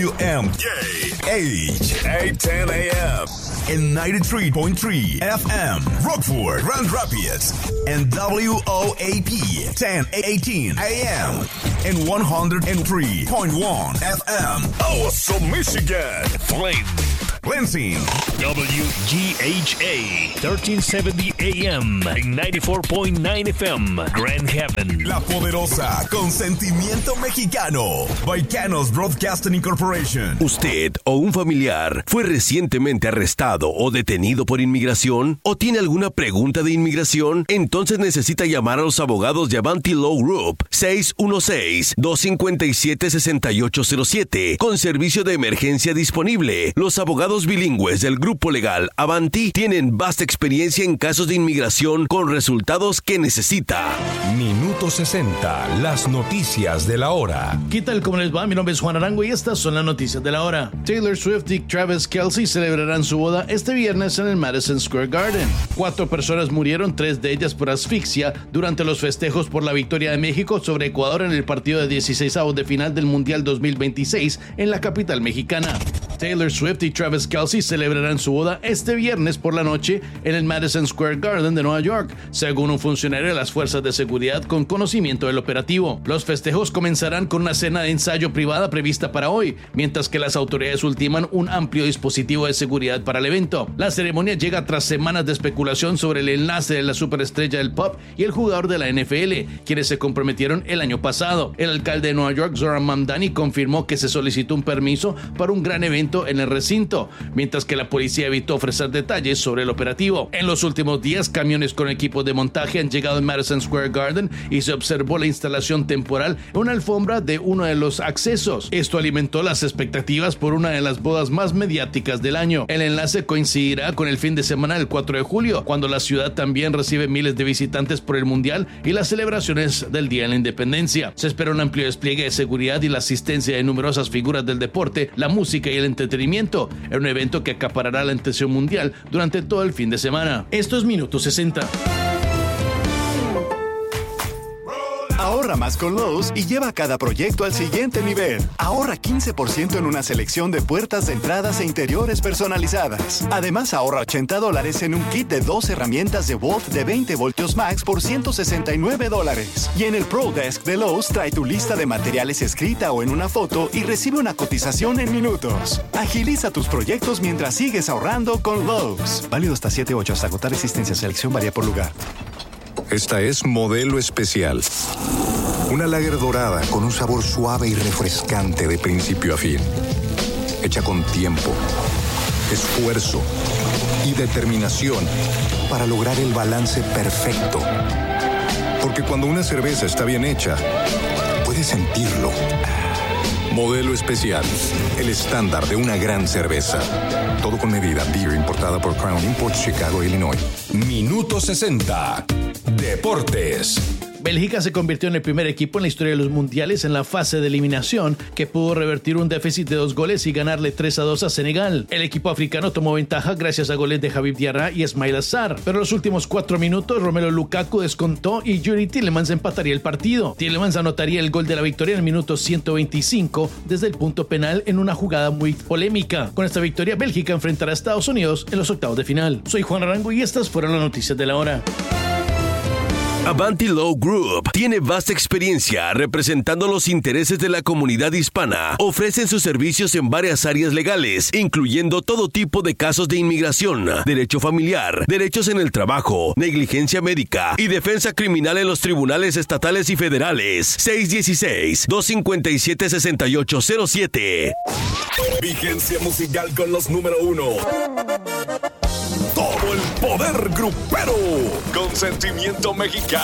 WMJH 810 AM and 93.3 FM Rockford, Grand Rapids, and WOAP 1018 AM and 103.1 FM Awesome, Michigan. Flint, Lansing, WGHA 1370 AM and 94.9 FM Grand Haven. La Poderosa, con sentimiento mexicano. Baicanos Broadcasting Incorporation. ¿Usted o un familiar fue recientemente arrestado o detenido por inmigración? ¿O tiene alguna pregunta de inmigración? Entonces necesita llamar a los abogados de Avanti Law Group 616-257-6807 con servicio de emergencia disponible. Los abogados bilingües del grupo legal Avanti tienen vasta experiencia en casos de inmigración con resultados que necesita. Minuto 60, las noticias de la hora. ¿Qué tal? ¿Cómo les va? Mi nombre es Juan Arango y estas son las noticias de la hora. Taylor Swift y Travis Kelce celebrarán su boda este viernes en el Madison Square Garden. 4 personas murieron, 3 de ellas por asfixia, durante los festejos por la victoria de México sobre Ecuador en el partido de 16avos de final del Mundial 2026 en la capital mexicana. Taylor Swift y Travis Kelce celebrarán su boda este viernes por la noche en el Madison Square Garden de Nueva York, según un funcionario de las fuerzas de seguridad con conocimiento del operativo. Los festejos comenzarán con una cena de ensayo privada prevista para hoy, mientras que las autoridades ultiman un amplio dispositivo de seguridad para el evento. La ceremonia llega tras semanas de especulación sobre el enlace de la superestrella del pop y el jugador de la NFL, quienes se comprometieron el año pasado. El alcalde de Nueva York, Zohran Mamdani, confirmó que se solicitó un permiso para un gran evento en el recinto, mientras que la policía evitó ofrecer detalles sobre el operativo. En los últimos días, camiones con equipos de montaje han llegado en Madison Square Garden y se observó la instalación temporal en una alfombra de uno de los accesos. Esto alimentó las expectativas por una de las bodas más mediáticas del año. El enlace coincidirá con el fin de semana del 4 de julio, cuando la ciudad también recibe miles de visitantes por el Mundial y las celebraciones del Día de la Independencia. Se espera un amplio despliegue de seguridad y la asistencia de numerosas figuras del deporte, la música y el entretenimiento, en un evento que acaparará la atención mundial durante todo el fin de semana. Esto es Minuto 60. Ahorra más con Lowe's y lleva cada proyecto al siguiente nivel. Ahorra 15% en una selección de puertas de entradas e interiores personalizadas. Además, ahorra $80 en un kit de 2 herramientas de Volt de 20 voltios max por $169. Y en el Pro Desk de Lowe's trae tu lista de materiales escrita o en una foto y recibe una cotización en minutos. Agiliza tus proyectos mientras sigues ahorrando con Lowe's. Válido hasta 7/8 hasta agotar existencia. Selección varía por lugar. Esta es Modelo Especial. Una lager dorada con un sabor suave y refrescante de principio a fin. Hecha con tiempo, esfuerzo y determinación para lograr el balance perfecto. Porque cuando una cerveza está bien hecha, puedes sentirlo. Modelo Especial, el estándar de una gran cerveza. Todo con medida. Beer importada por Crown Imports, Chicago, Illinois. Minuto 60. Deportes. Bélgica se convirtió en el primer equipo en la historia de los mundiales en la fase de eliminación que pudo revertir un déficit de 2 goles y ganarle 3-2 a Senegal. El equipo africano tomó ventaja gracias a goles de Habib Diarra y Ismaïla Sarr, pero en los últimos 4 minutos Romelu Lukaku descontó y Youri Tielemans empataría el partido. Tielemans anotaría el gol de la victoria en el minuto 125 desde el punto penal en una jugada muy polémica. Con esta victoria, Bélgica enfrentará a Estados Unidos en los octavos de final. Soy Juan Arango y estas fueron las noticias de la hora. Avanti Law Group tiene vasta experiencia representando los intereses de la comunidad hispana. Ofrecen sus servicios en varias áreas legales, incluyendo todo tipo de casos de inmigración, derecho familiar, derechos en el trabajo, negligencia médica y defensa criminal en los tribunales estatales y federales. 616-257-6807. Vigencia musical con los número 1. Todo el poder grupero con sentimiento mexicano.